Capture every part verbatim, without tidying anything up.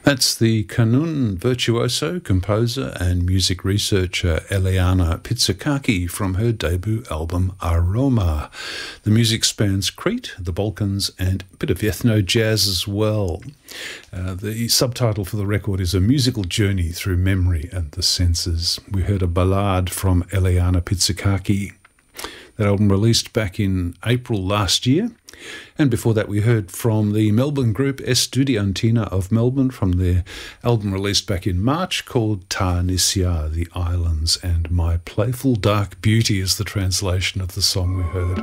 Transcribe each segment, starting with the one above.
That's the Kanun virtuoso, composer and music researcher Eliana Pitsakaki from her debut album Aroma. The music spans Crete, the Balkans and a bit of ethno-jazz as well. Uh, the subtitle for the record is A Musical Journey Through Memory and the Senses. We heard a ballad from Eliana Pitsakaki. That album released back in April last year. And before that we heard from the Melbourne group Estudiantina of Melbourne from their album released back in March called Ta Nisya, The Islands, and My Playful Dark Beauty is the translation of the song we heard.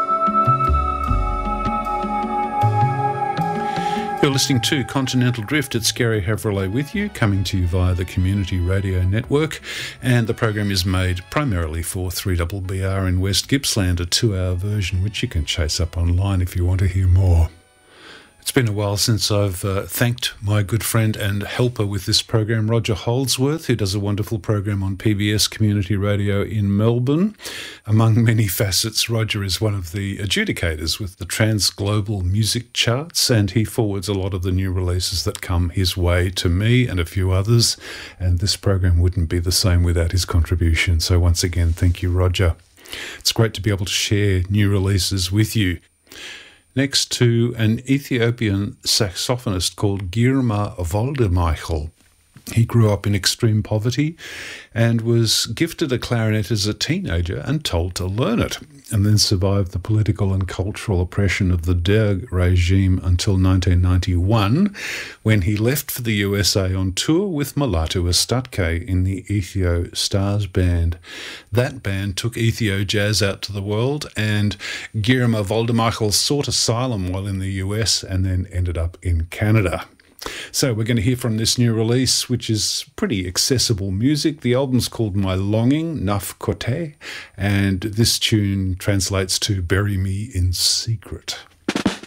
You're listening to Continental Drift. It's Gary Havrilay with you, coming to you via the Community Radio Network, and the program is made primarily for three B B R in West Gippsland, a two-hour version which you can chase up online if you want to hear more. It's been a while since I've uh, thanked my good friend and helper with this program, Roger Holdsworth, who does a wonderful program on P B S Community Radio in Melbourne. Among many facets, Roger is one of the adjudicators with the Transglobal Music Charts, and he forwards a lot of the new releases that come his way to me and a few others, and this program wouldn't be the same without his contribution. So once again, thank you, Roger. It's great to be able to share new releases with you. Next to an Ethiopian saxophonist called Girma Woldemichael. He grew up in extreme poverty and was gifted a clarinet as a teenager and told to learn it, and then survived the political and cultural oppression of the Derg regime until nineteen ninety-one, when he left for the U S A on tour with Mulatu Astatke in the Ethio Stars Band. That band took Ethio jazz out to the world, and Girma Woldemichael sought asylum while in the U S and then ended up in Canada. So we're going to hear from this new release, which is pretty accessible music. The album's called My Longing, Naf Kote, and this tune translates to Bury Me in Secret.